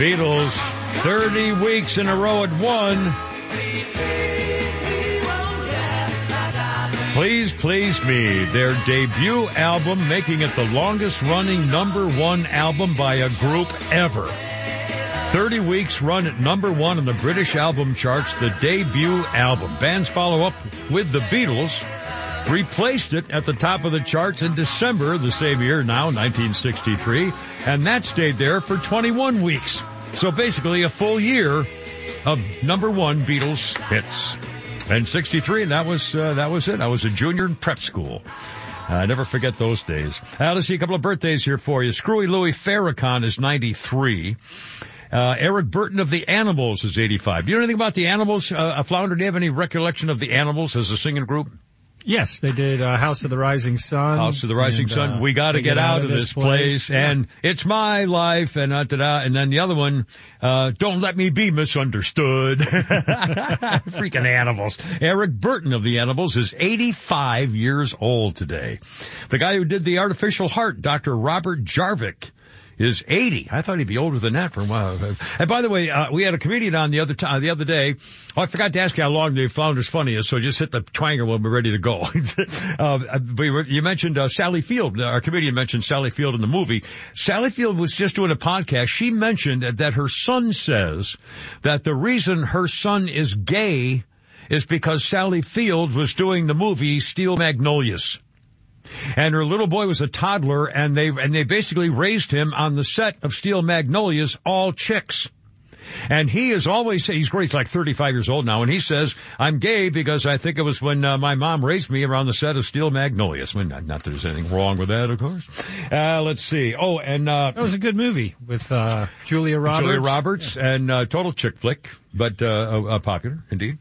Beatles, 30 weeks in a row at 1. Please Please Me, their debut album, making it the longest-running #1 album by a group ever. 30 weeks run at #1 in the British album charts, the debut album. Band's follow-up with the Beatles replaced it at the top of the charts in December the same year, now 1963, and that stayed there for 21 weeks. So basically a full year of #1 Beatles hits. And 63, that was it. I was a junior in prep school. I never forget those days. Let's see a couple of birthdays here for you. Screwy Louis Farrakhan is 93. Eric Burton of the Animals is 85. Do you know anything about the Animals? Flounder, do you have any recollection of the Animals as a singing group? Yes, they did House of the Rising Sun. House of the Rising Sun. We got to get out of this place. Yeah. And It's My Life. And and then the other one, Don't Let Me Be Misunderstood. Freaking Animals. Eric Burton of the Animals is 85 years old today. The guy who did the artificial heart, Dr. Robert Jarvik, is 80. I thought he'd be older than that for a while. And by the way, we had a comedian on the other day. Oh, I forgot to ask you how long the Flounder's Funny is, so just hit the twanger when we're ready to go. You mentioned Sally Field. Our comedian mentioned Sally Field in the movie. Sally Field was just doing a podcast. She mentioned that her son says that the reason her son is gay is because Sally Field was doing the movie Steel Magnolias. And her little boy was a toddler, and they basically raised him on the set of Steel Magnolias, all chicks. And he is always, he's great, he's like 35 years old now, and he says, I'm gay because I think it was when my mom raised me around the set of Steel Magnolias. Well, not that there's anything wrong with that, of course. Let's see. Oh, and that was a good movie with Julia Roberts. Julia Roberts, yeah. And total chick flick, but popular, indeed.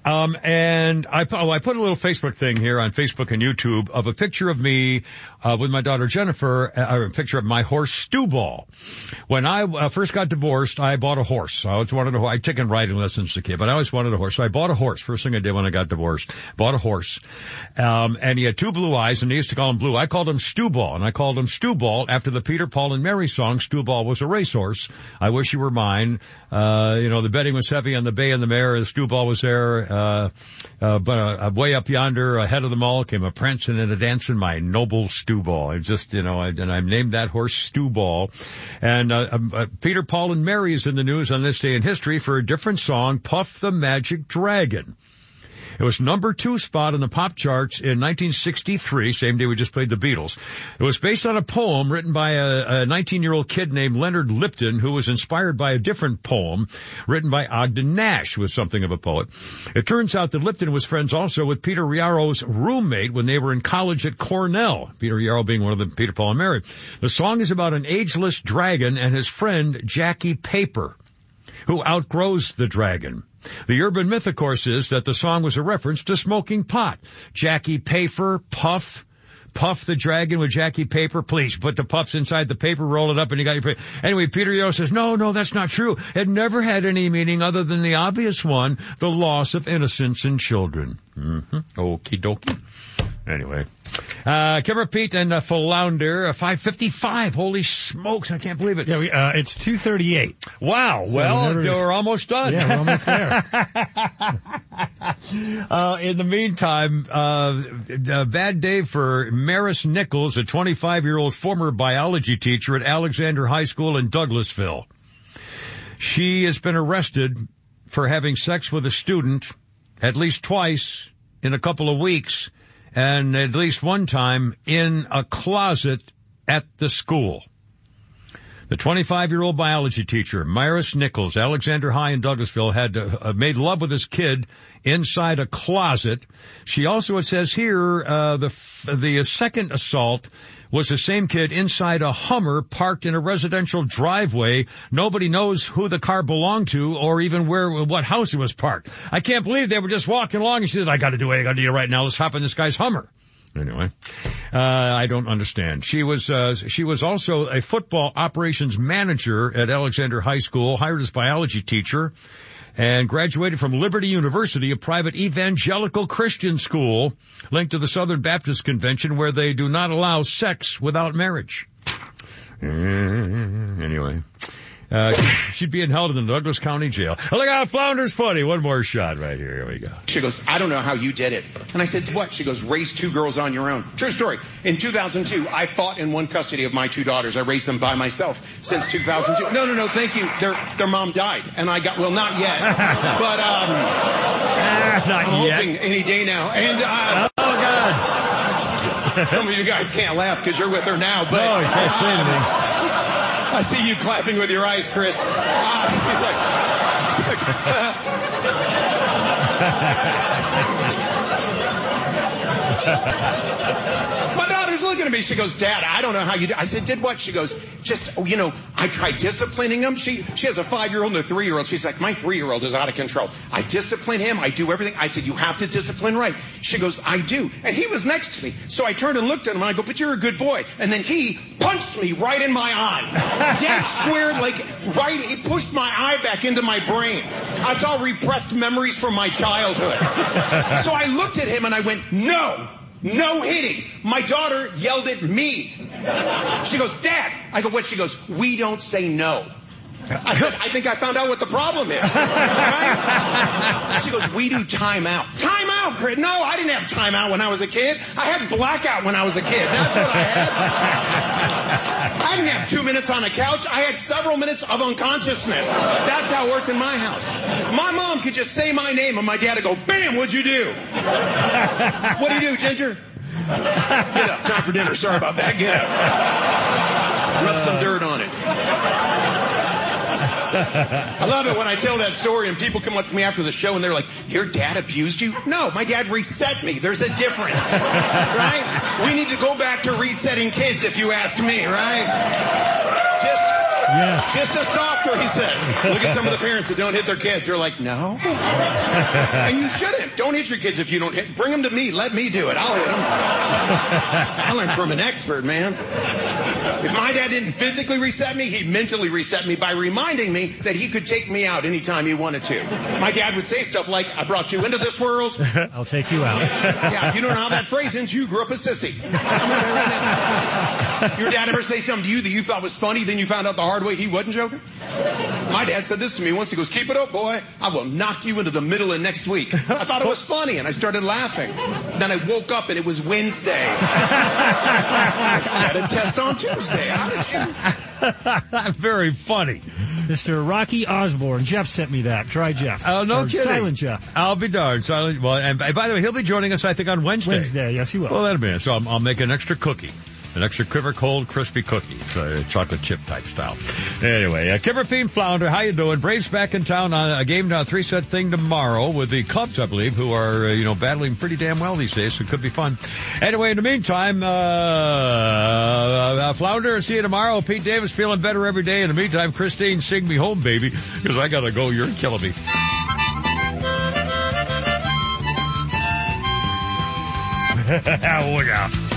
And I put a little Facebook thing here on Facebook and YouTube of a picture of me with my daughter Jennifer, a picture of my horse Stewball. When I first got divorced, I bought a horse. I always wanted a horse. I'd taken riding lessons as a kid, but I always wanted a horse. So I bought a horse. First thing I did when I got divorced, bought a horse. And he had two blue eyes, and they used to call him Blue. I called him Stewball, and I called him Stewball after the Peter, Paul, and Mary song, Stewball was a racehorse. I wish you were mine. The betting was heavy on the bay and the mare. The Stewball was there. But way up yonder, ahead of them all, came a prancing and a dancing, my noble Stewball. I just, and I named that horse Stewball. And Peter, Paul, and Mary is in the news on this day in history for a different song, Puff the Magic Dragon. It was #2 spot in the pop charts in 1963, same day we just played the Beatles. It was based on a poem written by a 19-year-old kid named Leonard Lipton, who was inspired by a different poem written by Ogden Nash, who was something of a poet. It turns out that Lipton was friends also with Peter Yarrow's roommate when they were in college at Cornell, Peter Yarrow being one of the Peter, Paul, and Mary. The song is about an ageless dragon and his friend Jackie Paper, who outgrows the dragon. The urban myth, of course, is that the song was a reference to smoking pot. Jackie Paper, Puff the dragon with Jackie Paper. Please put the puffs inside the paper, roll it up, and you got your paper. Anyway, Peter Yarrow says, no, that's not true. It never had any meaning other than the obvious one, the loss of innocence in children. Okie dokie. Anyway. Kimmer Pete and Flounder, 5:55. Holy smokes, I can't believe it. Yeah, it's 2:38. Wow, so we're almost done. Yeah, we're almost there. In the meantime, a bad day for Maris Nichols, a 25-year-old former biology teacher at Alexander High School in Douglasville. She has been arrested for having sex with a student at least twice in a couple of weeks, and at least one time in a closet at the school. The 25-year-old biology teacher, Maris Nichols, Alexander High in Douglasville, had made love with this kid inside a closet. She also, it says here, the second assault was the same kid inside a Hummer parked in a residential driveway. Nobody knows who the car belonged to or even what house it was parked. I can't believe they were just walking along and she said, I gotta do what I gotta do right now. Let's hop in this guy's Hummer. Anyway, I don't understand. She was also a football operations manager at Alexander High School, hired as biology teacher, and graduated from Liberty University, a private evangelical Christian school linked to the Southern Baptist Convention, where they do not allow sex without marriage. Anyway, She'd be held in the Douglas County Jail. Oh, look out, Flounder's funny. One more shot right here. Here we go. She goes, I don't know how you did it. And I said, what? She goes, raise 2 girls on your own. True story. In 2002, I fought in one custody of my 2 daughters. I raised them by myself since 2002. No, thank you. Their mom died. And I got, well, not yet. But, not I'm yet. hoping any day now. And, Oh, God. some of you guys can't laugh because you're with her now, but. No, you can't say anything. I see you clapping with your eyes, Chris. He's like, my daughter's looking at me. She goes, Dad, I don't know how you do. I said, did what? She goes, just, I tried disciplining him. She has a 5-year-old and a 3-year-old. She's like, my 3-year-old is out of control. I discipline him. I do everything. I said, you have to discipline right. She goes, I do. And he was next to me. So I turned and looked at him and I go, but you're a good boy. And then he punched me right in my eye. Dead squared, he pushed my eye back into my brain. I saw repressed memories from my childhood. So I looked at him and I went, no hitting. My daughter yelled at me. She goes, Dad. I go, what? She goes, we don't say no. I said, I think I found out what the problem is. Right? She goes, we do timeout. Timeout, Chris. No, I didn't have timeout when I was a kid. I had blackout when I was a kid. That's what I had. I didn't have 2 minutes on a couch. I had several minutes of unconsciousness. That's how it worked in my house. My mom could just say my name and my dad would go, bam, what'd you do? What'd you do, Ginger? Get up. Time for dinner. Sorry about that. Get up. Rub some dirt on it. I love it when I tell that story and people come up to me after the show and they're like, your dad abused you? No, my dad reset me. There's a difference, right? We need to go back to resetting kids if you ask me, right? Just a softer, he said. Look at some of the parents that don't hit their kids. They're like, no. And you shouldn't. Don't hit your kids if you don't hit. Bring them to me. Let me do it. I'll hit them. I learned from an expert, man. If my dad didn't physically reset me, he mentally reset me by reminding me that he could take me out anytime he wanted to. My dad would say stuff like, I brought you into this world. I'll take you out. Yeah, if you don't know how that phrase ends, you grew up a sissy. I'm gonna tell you right now. Your dad ever say something to you that you thought was funny, then you found out the hard way he wasn't joking? My dad said this to me once. He goes, keep it up, boy. I will knock you into the middle of next week. I thought it was funny, and I started laughing. Then I woke up, and it was Wednesday. I had a test on Tuesday. How did you? Very funny. Mr. Rocky Osborne. Jeff sent me that. Try Jeff. Oh, no or kidding. Silent Jeff. I'll be darned. Silent. Well, and by the way, he'll be joining us, I think, on Wednesday. Wednesday, yes, he will. Well, that'll be it. So I'll make an extra cookie. An extra Quiver Cold Crispy cookie. It's a chocolate chip type style. Anyway, Kipper Fiend Flounder, how you doing? Braves back in town on a game down 3-set thing tomorrow with the Cubs, I believe, who are, battling pretty damn well these days, so it could be fun. Anyway, in the meantime, Flounder, see you tomorrow. Pete Davis feeling better every day. In the meantime, Christine, sing me home, baby, because I gotta go. You're killing me. Look out.